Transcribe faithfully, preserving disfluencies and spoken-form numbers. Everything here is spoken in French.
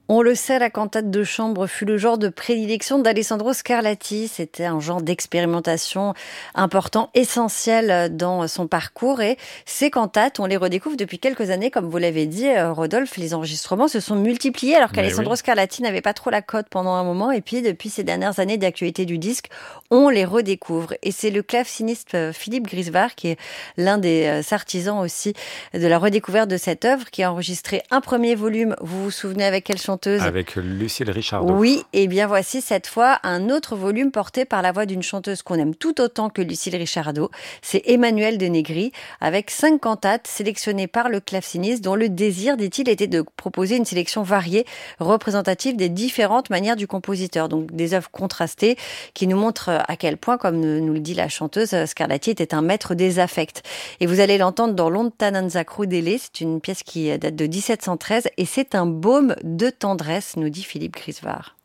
On le sait, la cantate de chambre fut le genre de prédilection d'Alessandro Scarlatti. C'était un genre d'expérimentation important, essentiel dans son parcours. Et ces cantates, on les redécouvre depuis quelques années, comme vous l'avez dit, Rodolphe. Les enregistrements se sont multipliés alors qu'Alessandro oui. Scarlatti n'avait pas trop la cote pendant un moment. Et puis, depuis ces dernières années d'actualité du disque, on les redécouvre. Et c'est le claveciniste Philippe Grisevart, qui est l'un des artisans aussi de la redécouverte de cette œuvre, qui a enregistré un premier volume. Vous vous souvenez avec quelle chanson ? Avec Lucille Richardot. Oui, et bien voici cette fois un autre volume porté par la voix d'une chanteuse qu'on aime tout autant que Lucille Richardot. C'est Emmanuelle de Negri, avec cinq cantates sélectionnées par le claveciniste, dont le désir, dit-il, était de proposer une sélection variée, représentative des différentes manières du compositeur. Donc des œuvres contrastées qui nous montrent à quel point, comme nous le dit la chanteuse, Scarlatti était un maître des affects. Et vous allez l'entendre dans Lontananza Crudele, c'est une pièce qui date de dix-sept cent treize et c'est un baume de tendresse, nous dit Philippe Grisevart.